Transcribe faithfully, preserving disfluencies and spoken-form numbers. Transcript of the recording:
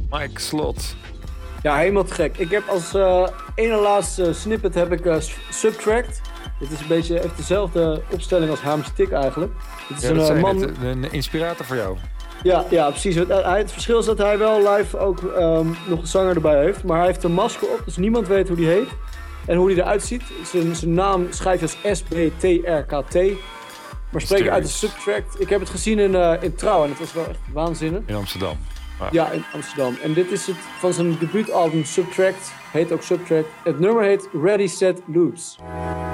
Mike Slot. Ja, helemaal te gek. Ik heb als uh, ene laatste snippet heb ik uh, Subtract. Dit is een beetje echt dezelfde opstelling als Harms Tik eigenlijk. Het is ja, een dat uh, man. Het, een inspirator voor jou. Ja, ja, precies. Het, uh, het verschil is dat hij wel live ook um, nog een zanger erbij heeft. Maar hij heeft een masker op, dus niemand weet hoe die heet. En hoe die eruit ziet. Zijn, zijn naam schrijf je als S B T R K T. Maar spreek je uit de Subtract. Ik heb het gezien in, uh, in Trouw en het was wel echt waanzinnig. In Amsterdam. Wow. Ja, in Amsterdam. En dit is het van zijn debuutalbum Subtract. Heet ook Subtract. Het nummer heet Ready, Set, Loops.